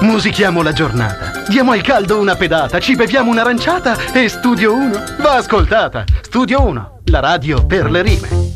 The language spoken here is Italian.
Musichiamo la giornata, diamo al caldo una pedata, ci beviamo un'aranciata e Studio 1 va ascoltata. Studio 1, la radio per le rime.